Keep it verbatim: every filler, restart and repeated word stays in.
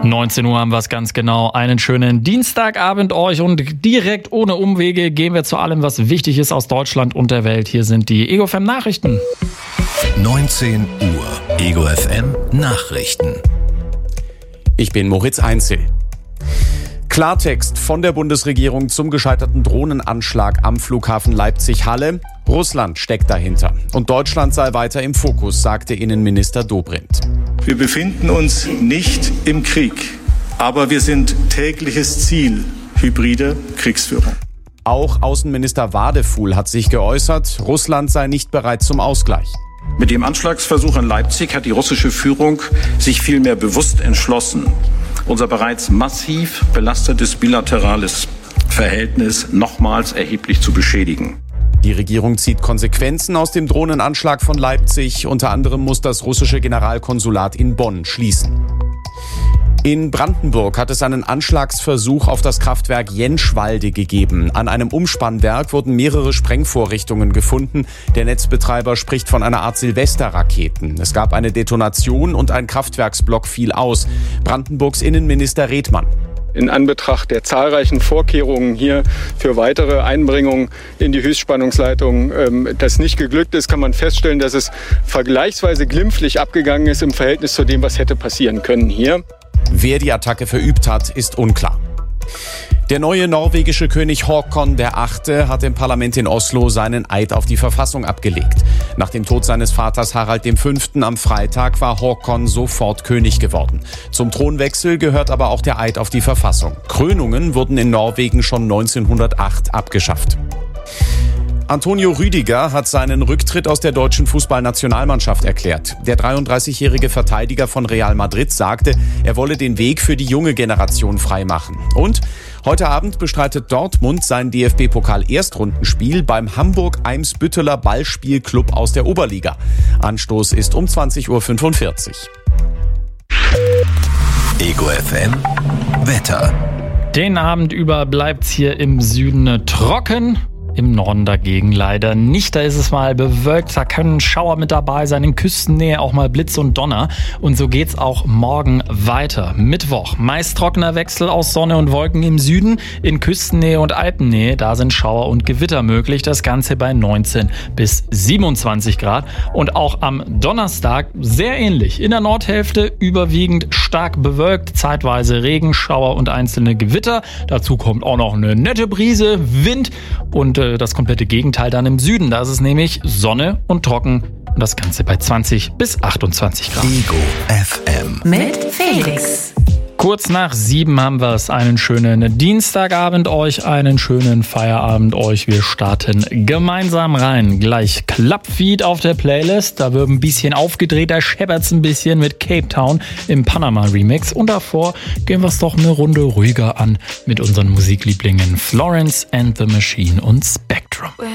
neunzehn Uhr haben wir es ganz genau. Einen schönen Dienstagabend euch und direkt ohne Umwege gehen wir zu allem, was wichtig ist aus Deutschland und der Welt. Hier sind die Ego F M Nachrichten. neunzehn Uhr Ego F M Nachrichten. Ich bin Moritz Einzel. Klartext von der Bundesregierung zum gescheiterten Drohnenanschlag am Flughafen Leipzig-Halle. Russland steckt dahinter. Und Deutschland sei weiter im Fokus, sagte Innenminister Dobrindt. Wir befinden uns nicht im Krieg, aber wir sind tägliches Ziel hybrider Kriegsführung. Auch Außenminister Wadefuhl hat sich geäußert, Russland sei nicht bereit zum Ausgleich. Mit dem Anschlagsversuch in Leipzig hat die russische Führung sich vielmehr bewusst entschlossen, unser bereits massiv belastetes bilaterales Verhältnis nochmals erheblich zu beschädigen. Die Regierung zieht Konsequenzen aus dem Drohnenanschlag von Leipzig. Unter anderem muss das russische Generalkonsulat in Bonn schließen. In Brandenburg hat es einen Anschlagsversuch auf das Kraftwerk Jenschwalde gegeben. An einem Umspannwerk wurden mehrere Sprengvorrichtungen gefunden. Der Netzbetreiber spricht von einer Art Silvesterraketen. Es gab eine Detonation und ein Kraftwerksblock fiel aus. Brandenburgs Innenminister Redmann. In Anbetracht der zahlreichen Vorkehrungen hier für weitere Einbringungen in die Höchstspannungsleitung, ähm, das nicht geglückt ist, kann man feststellen, dass es vergleichsweise glimpflich abgegangen ist im Verhältnis zu dem, was hätte passieren können hier. Wer die Attacke verübt hat, ist unklar. Der neue norwegische König Håkon der Achte hat im Parlament in Oslo seinen Eid auf die Verfassung abgelegt. Nach dem Tod seines Vaters Harald der Fünfte am Freitag war Håkon sofort König geworden. Zum Thronwechsel gehört aber auch der Eid auf die Verfassung. Krönungen wurden in Norwegen schon neunzehnhundertacht abgeschafft. Antonio Rüdiger hat seinen Rücktritt aus der deutschen Fußballnationalmannschaft erklärt. Der dreiunddreißigjährige Verteidiger von Real Madrid sagte, er wolle den Weg für die junge Generation freimachen. Und heute Abend bestreitet Dortmund sein D F B-Pokal-Erstrundenspiel beim Hamburg-Eimsbütteler Ballspielclub aus der Oberliga. Anstoß ist um zwanzig Uhr fünfundvierzig. Ego F M Wetter. Den Abend über bleibt's hier im Süden trocken. Im Norden dagegen leider nicht. Da ist es mal bewölkt, da können Schauer mit dabei sein, in Küstennähe auch mal Blitz und Donner. Und so geht's auch morgen weiter. Mittwoch, meist trockener Wechsel aus Sonne und Wolken im Süden. In Küstennähe und Alpennähe, da sind Schauer und Gewitter möglich. Das Ganze bei neunzehn bis siebenundzwanzig Grad. Und auch am Donnerstag sehr ähnlich. In der Nordhälfte überwiegend stark bewölkt, zeitweise Regen, Schauer und einzelne Gewitter. Dazu kommt auch noch eine nette Brise, Wind und äh, das komplette Gegenteil dann im Süden. Da ist es nämlich Sonne und trocken und das Ganze bei zwanzig bis achtundzwanzig Grad. Ego F M mit Felix. Kurz nach sieben haben wir es. Einen schönen Dienstagabend euch, einen schönen Feierabend euch. Wir starten gemeinsam rein. Gleich Clubfeed auf der Playlist. Da wird ein bisschen aufgedreht, da scheppert's ein bisschen mit Cape Town im Panama Remix. Und davor gehen wir es doch eine Runde ruhiger an mit unseren Musiklieblingen Florence and the Machine und Spectrum.